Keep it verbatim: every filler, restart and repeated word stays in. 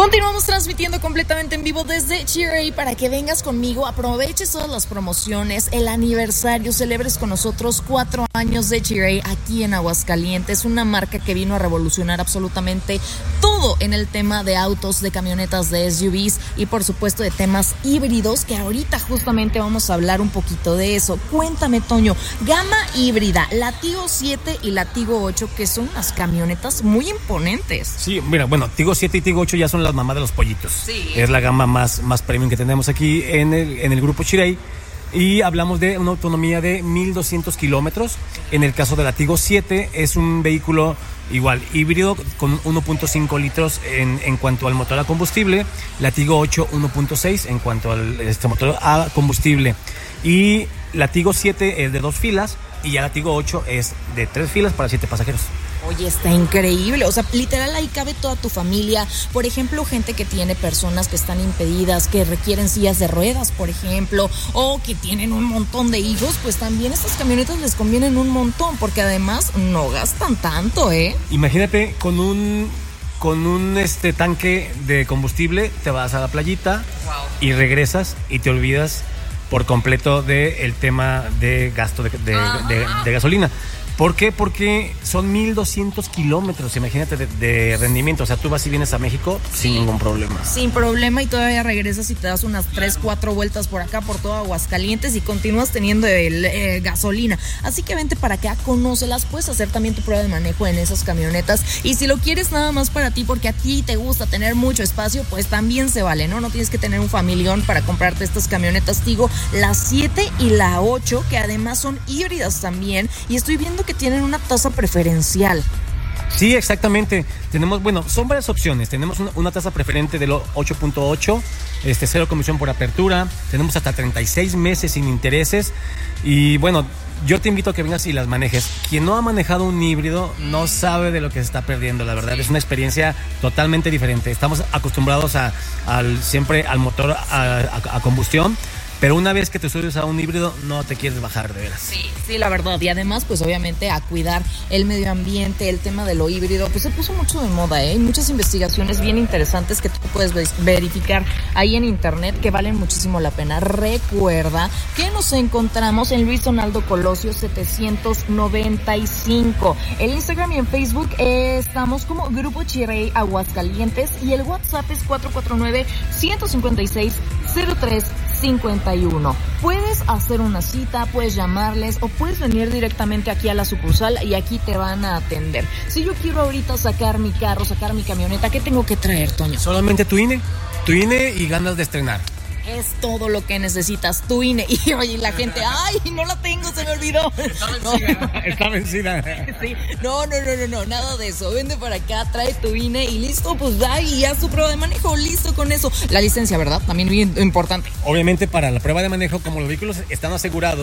Continuamos transmitiendo completamente en vivo desde Chery para que vengas conmigo, aproveches todas las promociones, el aniversario, celebres con nosotros cuatro años de Chery aquí en Aguascalientes, una marca que vino a revolucionar absolutamente todo en el tema de autos, de camionetas, de S U Vs y por supuesto de temas híbridos, que ahorita justamente vamos a hablar un poquito de eso. Cuéntame, Toño, gama híbrida, la Tigo siete y la Tigo ocho, que son unas camionetas muy imponentes. Sí, mira, bueno, Tigo siete y Tigo ocho ya son las mamás de los pollitos. Sí. Es la gama más, más premium que tenemos aquí en el, en el grupo Chery. Y hablamos de una autonomía de mil doscientos kilómetros. En el caso de la Tigo siete es un vehículo igual híbrido con uno punto cinco litros en, en cuanto al motor a combustible. La Tigo ocho uno punto seis en cuanto al este motor a combustible. Y la Tigo siete es de dos filas y ya la Tigo ocho es de tres filas para siete pasajeros. Oye, está increíble, o sea, literal ahí cabe toda tu familia. Por ejemplo, gente que tiene personas que están impedidas, que requieren sillas de ruedas, por ejemplo, o que tienen un montón de hijos, pues también estas camionetas les convienen un montón, porque además no gastan tanto, ¿eh? Imagínate, con un con un este tanque de combustible te vas a la playita. Wow. Y regresas y te olvidas por completo del tema de gasto de, de, de, de gasolina. ¿Por qué? Porque son mil doscientos kilómetros, imagínate, de, de rendimiento. O sea, tú vas y vienes a México sin ningún problema. Sin problema, y todavía regresas y te das unas tres, cuatro vueltas por acá, por todo Aguascalientes, y continúas teniendo el, eh, gasolina. Así que vente para acá, conócelas, puedes hacer también tu prueba de manejo en esas camionetas. Y si lo quieres nada más para ti, porque a ti te gusta tener mucho espacio, pues también se vale, ¿no? No tienes que tener un familión para comprarte estas camionetas Tigo, la siete y la ocho, que además son híbridas también. Y estoy viendo que tienen una tasa preferencial. Sí, exactamente. Tenemos, bueno, son varias opciones. Tenemos una, una tasa preferente de ocho punto ocho, este, cero comisión por apertura. Tenemos hasta treinta y seis meses sin intereses. Y bueno, yo te invito a que vengas y las manejes. Quien no ha manejado un híbrido no sabe de lo que se está perdiendo, la verdad. Es una experiencia totalmente diferente. Estamos acostumbrados a, al, siempre al motor a, a, a combustión. Pero una vez que te subes a un híbrido, no te quieres bajar, de veras. Sí, sí, la verdad. Y además, pues obviamente a cuidar el medio ambiente, el tema de lo híbrido, pues se puso mucho de moda, ¿eh? Hay muchas investigaciones bien interesantes que tú puedes verificar ahí en internet que valen muchísimo la pena. Recuerda que nos encontramos en Luis Donaldo Colosio setecientos noventa y cinco. El Instagram y en Facebook eh, estamos como Grupo Chery Aguascalientes, y el WhatsApp es cuatro cuatro nueve, uno cinco seis, cero tres cincuenta y uno. Puedes hacer una cita, puedes llamarles o puedes venir directamente aquí a la sucursal y aquí te van a atender. Si yo quiero ahorita sacar mi carro, sacar mi camioneta, ¿qué tengo que traer, Toño? Solamente tu I N E, tu I N E y ganas de estrenar. Es todo lo que necesitas, tu I N E. Y oye, la gente, ay, no la tengo, se me olvidó. Está vencida. No. Está vencida. Sí. No, no, no, no, no, nada de eso. Vente para acá, trae tu I N E y listo, pues da y haz tu prueba de manejo, listo con eso. La licencia, ¿verdad? También muy importante. Obviamente para la prueba de manejo, como los vehículos están asegurados,